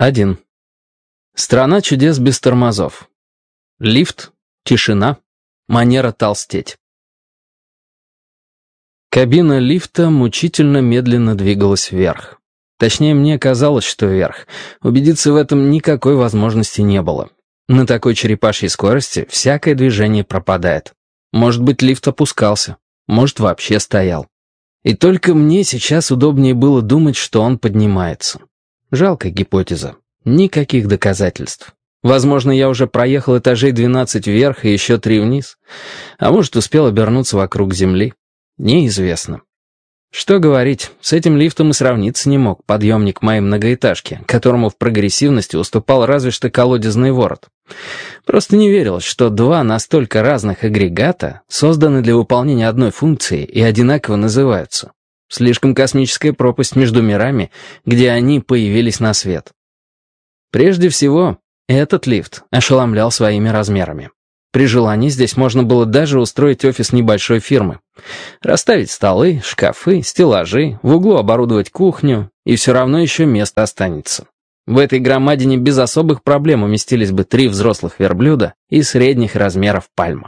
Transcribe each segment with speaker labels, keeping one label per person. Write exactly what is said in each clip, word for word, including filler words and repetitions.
Speaker 1: Один. Страна чудес без тормозов. Лифт, тишина, манера толстеть. Кабина лифта мучительно медленно двигалась вверх. Точнее, мне казалось, что вверх. Убедиться в этом никакой возможности не было. На такой черепашьей скорости всякое движение пропадает. Может быть, лифт опускался, может, вообще стоял. И только мне сейчас удобнее было думать, что он поднимается. Жалкая гипотеза. Никаких доказательств. Возможно, я уже проехал этажей двенадцать вверх и еще три вниз. А может, успел обернуться вокруг Земли. Неизвестно. Что говорить, с этим лифтом и сравниться не мог подъемник моей многоэтажки, которому в прогрессивности уступал разве что колодезный ворот. Просто не верилось, что два настолько разных агрегата созданы для выполнения одной функции и одинаково называются. Слишком космическая пропасть между мирами, где они появились на свет. Прежде всего, этот лифт ошеломлял своими размерами. При желании здесь можно было даже устроить офис небольшой фирмы. Расставить столы, шкафы, стеллажи, в углу оборудовать кухню, и все равно еще место останется. В этой громадине без особых проблем уместились бы три взрослых верблюда и средних размеров пальма.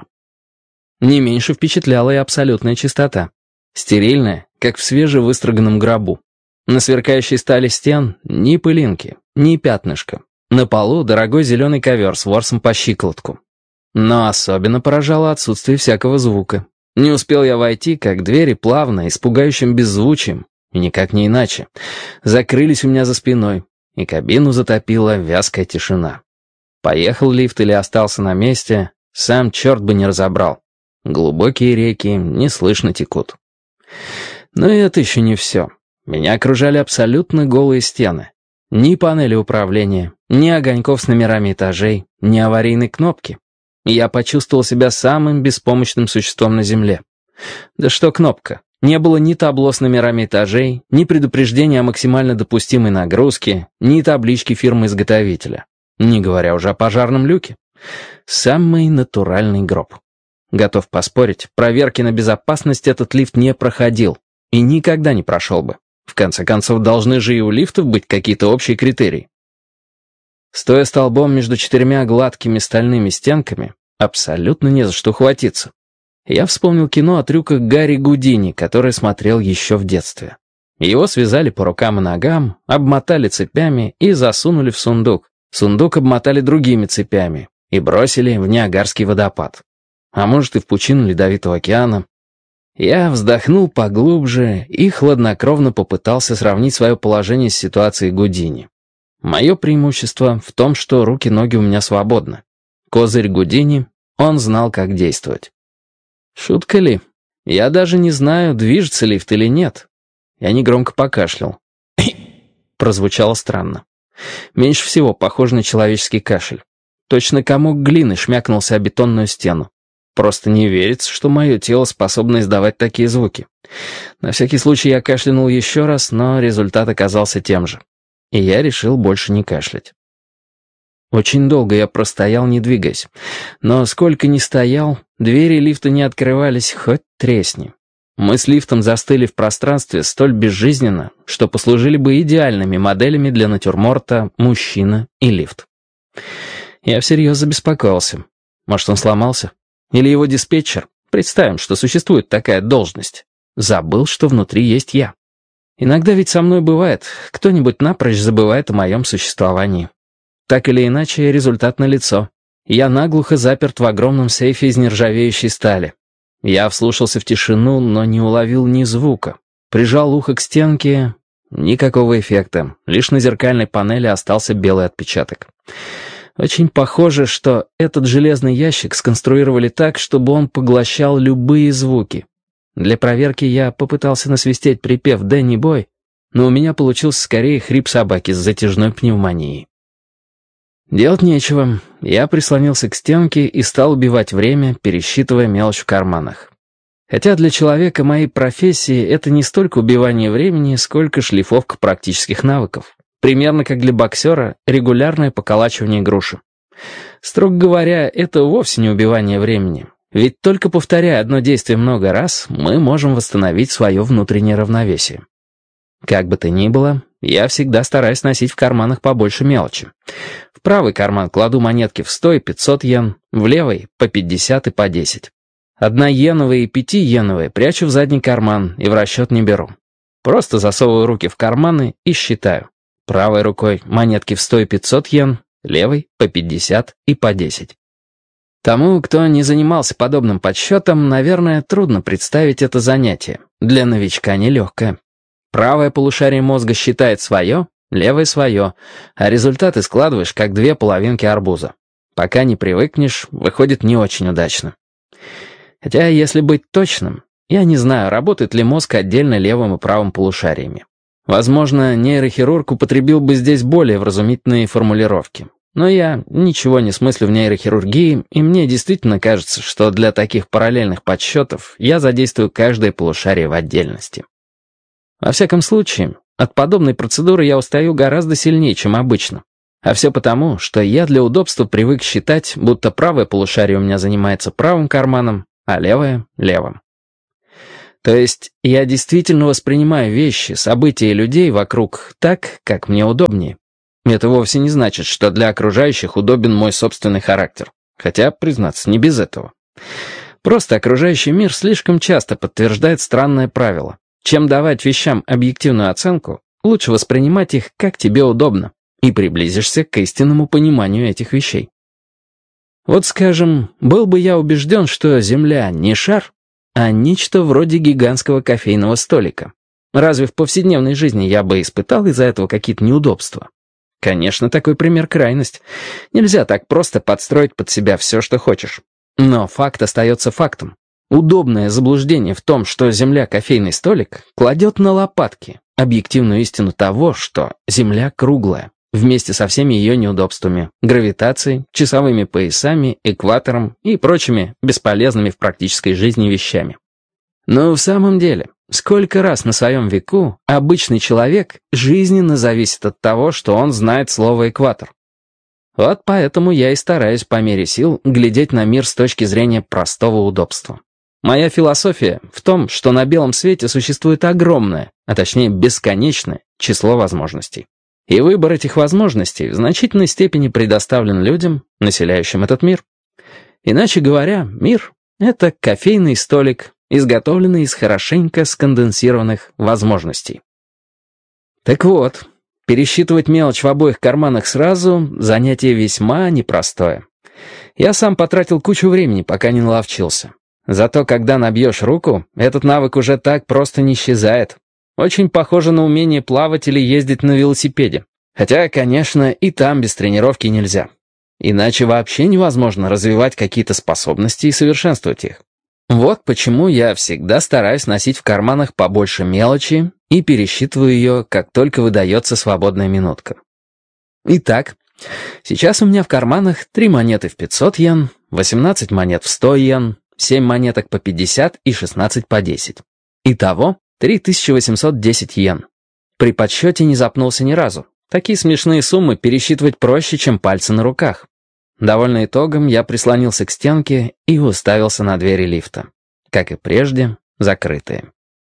Speaker 1: Не меньше впечатляла и абсолютная чистота. Стерильная, как в свежевыстроганном гробу. На сверкающей стали стен ни пылинки, ни пятнышка. На полу дорогой зеленый ковер с ворсом по щиколотку. Но особенно поражало отсутствие всякого звука. Не успел я войти, как двери плавно, испугающим беззвучием, и никак не иначе, закрылись у меня за спиной, и кабину затопила вязкая тишина. Поехал лифт или остался на месте, сам черт бы не разобрал. Глубокие реки неслышно текут. Но и это еще не все. Меня окружали абсолютно голые стены. Ни панели управления, ни огоньков с номерами этажей, ни аварийной кнопки. Я почувствовал себя самым беспомощным существом на Земле. Да что кнопка? Не было ни табло с номерами этажей, ни предупреждения о максимально допустимой нагрузке, ни таблички фирмы-изготовителя. Не говоря уже о пожарном люке. Самый натуральный гроб. Готов поспорить, проверки на безопасность этот лифт не проходил. И никогда не прошел бы. В конце концов, должны же и у лифтов быть какие-то общие критерии. Стоя столбом между четырьмя гладкими стальными стенками, абсолютно не за что хватиться. Я вспомнил кино о трюках Гарри Гудини, которое смотрел еще в детстве. Его связали по рукам и ногам, обмотали цепями и засунули в сундук. Сундук обмотали другими цепями и бросили в Ниагарский водопад. А может, и в пучину Ледовитого океана. Я вздохнул поглубже и хладнокровно попытался сравнить свое положение с ситуацией Гудини. Мое преимущество в том, что руки-ноги у меня свободны. Козырь Гудини, он знал, как действовать. Шутка ли? Я даже не знаю, движется лифт или нет. Я негромко покашлял. Прозвучало странно. Меньше всего похоже на человеческий кашель. Точно комок глины шмякнулся о бетонную стену. Просто не верится, что мое тело способно издавать такие звуки. На всякий случай я кашлянул еще раз, но результат оказался тем же. И я решил больше не кашлять. Очень долго я простоял, не двигаясь. Но сколько ни стоял, двери лифта не открывались, хоть тресни. Мы с лифтом застыли в пространстве столь безжизненно, что послужили бы идеальными моделями для натюрморта «Мужчина и лифт». Я всерьез забеспокоился. Может, он сломался? Или его диспетчер, представим, что существует такая должность, забыл, что внутри есть я. Иногда ведь со мной бывает, кто-нибудь напрочь забывает о моем существовании. Так или иначе, результат налицо. Я наглухо заперт в огромном сейфе из нержавеющей стали. Я вслушался в тишину, но не уловил ни звука. Прижал ухо к стенке. Никакого эффекта. Лишь на зеркальной панели остался белый отпечаток. Очень похоже, что этот железный ящик сконструировали так, чтобы он поглощал любые звуки. Для проверки я попытался насвистеть припев «Дэнни Бой», но у меня получился скорее хрип собаки с затяжной пневмонией. Делать нечего. Я прислонился к стенке и стал убивать время, пересчитывая мелочь в карманах. Хотя для человека моей профессии это не столько убивание времени, сколько шлифовка практических навыков. Примерно как для боксера регулярное поколачивание груши. Строго говоря, это вовсе не убивание времени. Ведь только повторяя одно действие много раз, мы можем восстановить свое внутреннее равновесие. Как бы то ни было, я всегда стараюсь носить в карманах побольше мелочи. В правый карман кладу монетки в сто и пятьсот йен, в левый — по пятьдесят и по десять. Одноиеновые и пятииеновые прячу в задний карман и в расчет не беру. Просто засовываю руки в карманы и считаю. Правой рукой монетки в сто и пятьсот йен, левой — по пятьдесят и по десять. Тому, кто не занимался подобным подсчетом, наверное, трудно представить это занятие. Для новичка нелегкое. Правое полушарие мозга считает свое, левое свое, а результаты складываешь как две половинки арбуза. Пока не привыкнешь, выходит не очень удачно. Хотя, если быть точным, я не знаю, работает ли мозг отдельно левым и правым полушариями. Возможно, нейрохирург употребил бы здесь более вразумительные формулировки. Но я ничего не смыслю в нейрохирургии, и мне действительно кажется, что для таких параллельных подсчетов я задействую каждое полушарие в отдельности. Во всяком случае, от подобной процедуры я устаю гораздо сильнее, чем обычно. А все потому, что я для удобства привык считать, будто правое полушарие у меня занимается правым карманом, а левое — левым. То есть я действительно воспринимаю вещи, события и людей вокруг так, как мне удобнее. Это вовсе не значит, что для окружающих удобен мой собственный характер. Хотя, признаться, не без этого. Просто окружающий мир слишком часто подтверждает странное правило. Чем давать вещам объективную оценку, лучше воспринимать их, как тебе удобно, и приблизишься к истинному пониманию этих вещей. Вот, скажем, был бы я убежден, что Земля не шар, а нечто вроде гигантского кофейного столика. Разве в повседневной жизни я бы испытал из-за этого какие-то неудобства? Конечно, такой пример крайность. Нельзя так просто подстроить под себя все, что хочешь. Но факт остается фактом. Удобное заблуждение в том, что Земля — кофейный столик, кладет на лопатки объективную истину того, что Земля круглая, вместе со всеми ее неудобствами, гравитацией, часовыми поясами, экватором и прочими бесполезными в практической жизни вещами. Но в самом деле, сколько раз на своем веку обычный человек жизненно зависит от того, что он знает слово «экватор». Вот поэтому я и стараюсь по мере сил глядеть на мир с точки зрения простого удобства. Моя философия в том, что на белом свете существует огромное, а точнее бесконечное, число возможностей. И выбор этих возможностей в значительной степени предоставлен людям, населяющим этот мир. Иначе говоря, мир — это кофейный столик, изготовленный из хорошенько сконденсированных возможностей. Так вот, пересчитывать мелочь в обоих карманах сразу — занятие весьма непростое. Я сам потратил кучу времени, пока не наловчился. Зато когда набьешь руку, этот навык уже так просто не исчезает. Очень похоже на умение плавать или ездить на велосипеде. Хотя, конечно, и там без тренировки нельзя. Иначе вообще невозможно развивать какие-то способности и совершенствовать их. Вот почему я всегда стараюсь носить в карманах побольше мелочи и пересчитываю ее, как только выдается свободная минутка. Итак, сейчас у меня в карманах три монеты в пятьсот йен, восемнадцать монет в сто йен, семь монеток по пятьдесят и шестнадцать по десять. Итого три тысячи восемьсот десять йен. При подсчете не запнулся ни разу. Такие смешные суммы пересчитывать проще, чем пальцы на руках. Довольно итогом, я прислонился к стенке и уставился на двери лифта. Как и прежде, закрытые.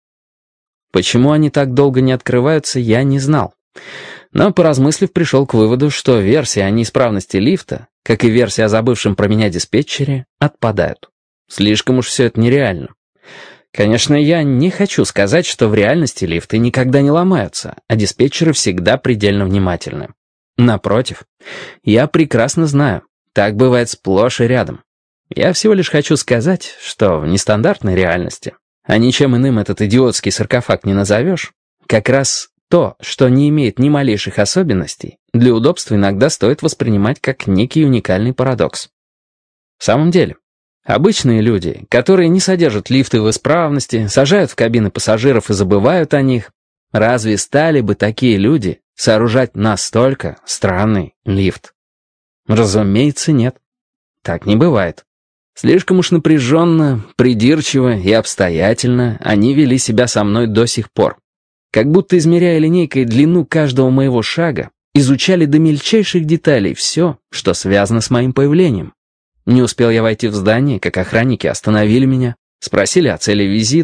Speaker 1: Почему они так долго не открываются, я не знал. Но, поразмыслив, пришел к выводу, что версия о неисправности лифта, как и версия о забывшем про меня диспетчере, отпадают. Слишком уж все это нереально. Конечно, я не хочу сказать, что в реальности лифты никогда не ломаются, а диспетчеры всегда предельно внимательны. Напротив, я прекрасно знаю, так бывает сплошь и рядом. Я всего лишь хочу сказать, что в нестандартной реальности, а ничем иным этот идиотский саркофаг не назовешь, как раз то, что не имеет ни малейших особенностей, для удобства иногда стоит воспринимать как некий уникальный парадокс. В самом деле, обычные люди, которые не содержат лифты в исправности, сажают в кабины пассажиров и забывают о них, разве стали бы такие люди сооружать настолько странный лифт? Разумеется, нет. Так не бывает. Слишком уж напряженно, придирчиво и обстоятельно они вели себя со мной до сих пор. Как будто, измеряя линейкой длину каждого моего шага, изучали до мельчайших деталей все, что связано с моим появлением. Не успел я войти в здание, как охранники остановили меня, спросили о цели визита,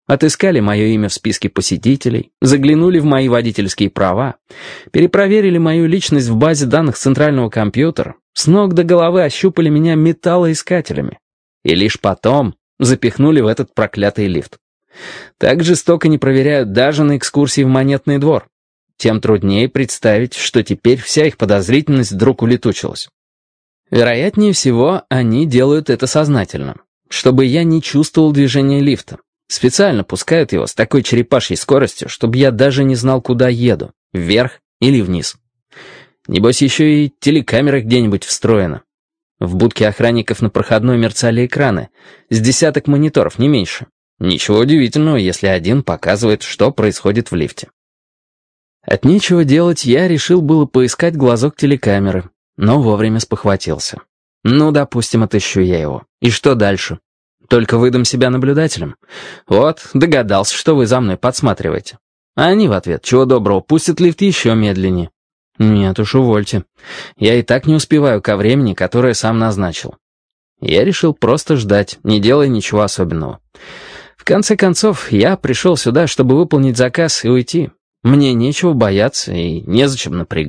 Speaker 1: Отыскали мое имя в списке посетителей, заглянули в мои водительские права, перепроверили мою личность в базе данных центрального компьютера, с ног до головы ощупали меня металлоискателями. И лишь потом запихнули в этот проклятый лифт. Так жестоко не проверяют даже на экскурсии в Монетный двор. Тем труднее представить, что теперь вся их подозрительность вдруг улетучилась. Вероятнее всего, они делают это сознательно, чтобы я не чувствовал движения лифта. Специально пускают его с такой черепашьей скоростью, чтобы я даже не знал, куда еду, вверх или вниз. Небось, еще и телекамера где-нибудь встроена. В будке охранников на проходной мерцали экраны, с десяток мониторов, не меньше. Ничего удивительного, если один показывает, что происходит в лифте. От нечего делать я решил было поискать глазок телекамеры, но вовремя спохватился. Ну, допустим, отыщу я его. И что дальше? Только выдам себя наблюдателем. Вот, догадался, что вы за мной подсматриваете. А они в ответ, чего доброго, пустят лифт еще медленнее. Нет уж, увольте. Я и так не успеваю ко времени, которое сам назначил. Я решил просто ждать, не делая ничего особенного. В конце концов, я пришел сюда, чтобы выполнить заказ и уйти. Мне нечего бояться и незачем напрягаться.